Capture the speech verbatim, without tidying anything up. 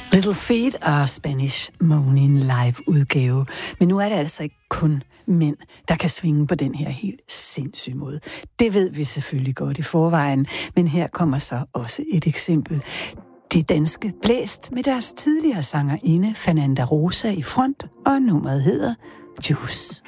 Little Feet og Spanish Moaning live udgave. Men nu er det altså ikke kun mænd, der kan svinge på den her helt sindssyge måde. Det ved vi selvfølgelig godt i forvejen, men her kommer så også et eksempel. De danske Blæst med deres tidligere sangerinde Fernanda Rosa i front, og nummeret hedder Juice.